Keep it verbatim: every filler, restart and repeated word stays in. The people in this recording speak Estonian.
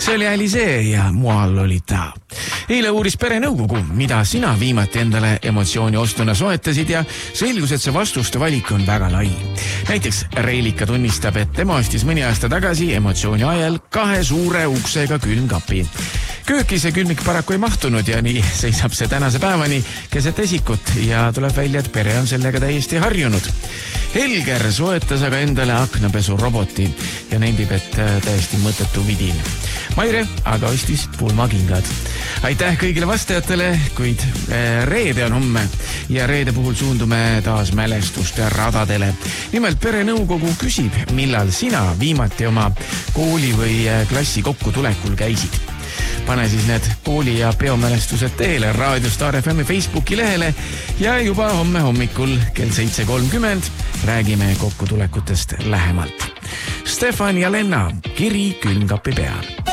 See oli Alizee ja Mual oli ta. Eile uuris perenõukogu, mida sina viimati endale emotsiooni ostuna soetasid ja selgus, et see vastuste valik on väga lai. Näiteks Reilika tunnistab, et tema ostis mõni aasta tagasi emotsiooni ajal kahe suure uksega külmkapi. Kööki see külmik paraku ei mahtunud ja nii seisab see tänase päevani keset esikut ja tuleb välja, et pere on sellega täiesti harjunud. Helger soetas aga endale aknapesuroboti ja nendib, et täiesti mõttetu vidin. Maire aga ostis pulmakingad. Aitäh kõigile vastajatele, kuid reede on homme ja reede puhul suundume taas mälestuste radadele. Nimelt perenõukogu küsib, millal sina viimati oma kooli või klassi kokkutulekul käisid. Pane siis need kooli- ja peomälestused teele Raadio Star F M Facebooki lehele ja juba homme hommikul kell seitse kolmkümmend räägime kokkutulekutest lähemalt. Stefan ja Lenna, kiri külmkapi peal.